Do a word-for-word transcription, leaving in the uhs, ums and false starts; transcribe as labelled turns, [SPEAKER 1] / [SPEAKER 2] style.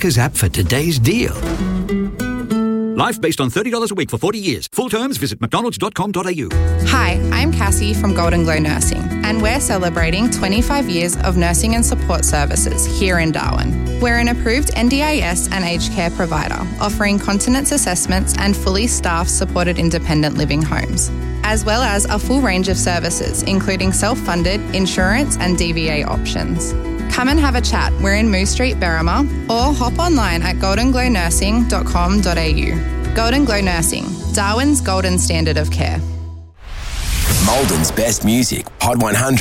[SPEAKER 1] Macca's app for today's deal.
[SPEAKER 2] Life based on thirty dollars a week for forty years. Full terms, visit mcdonalds dot com dot a u.
[SPEAKER 3] Hi, I'm Cassie from Golden Glow Nursing, and we're celebrating twenty-five years of nursing and support services here in Darwin. We're an approved N D I S and aged care provider, offering continence assessments and fully staffed supported independent living homes, as well as a full range of services, including self-funded, insurance and D V A options. Come and have a chat. We're in Moose Street, Berrima, or hop online at golden glow nursing dot com dot a u. Golden Glow Nursing, Darwin's golden standard of care.
[SPEAKER 4] Malden's best music, Hot one hundred.